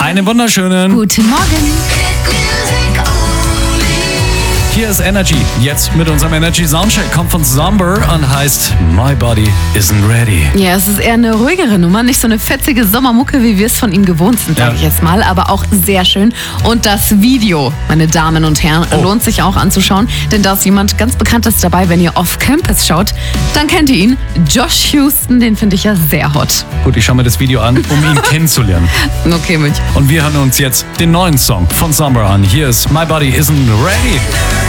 Einen wunderschönen. Guten Morgen. Hier ist Energy. Jetzt mit unserem Energy Soundcheck. Kommt von Somber und heißt My Body Isn't Ready. Ja, es ist eher eine ruhigere Nummer, nicht so eine fetzige Sommermucke, wie wir es von ihm gewohnt sind, sage ich jetzt mal, aber auch sehr schön. Und das Video, meine Damen und Herren, lohnt sich auch anzuschauen, denn da ist jemand ganz Bekanntes dabei. Wenn ihr Off Campus schaut, dann kennt ihr ihn. Josh Houston, den finde ich ja sehr hot. Gut, ich schaue mir das Video an, um ihn kennenzulernen. Okay, Münch. Und wir hören uns jetzt den neuen Song von Somber an. Hier ist My Body Isn't Ready.